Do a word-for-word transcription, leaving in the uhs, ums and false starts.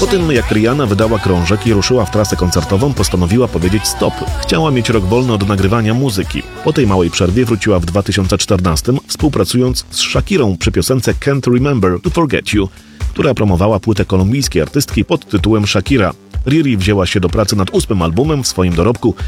Po tym, jak Rihanna wydała krążek i ruszyła w trasę koncertową, postanowiła powiedzieć stop. Chciała mieć rok wolny od nagrywania muzyki. Po tej małej przerwie wróciła w dwa tysiące czternastym, współpracując z Shakirą przy piosence Can't Remember to Forget You, która promowała płytę kolumbijskiej artystki pod tytułem Shakira. Riri wzięła się do pracy nad ósmym albumem w swoim dorobku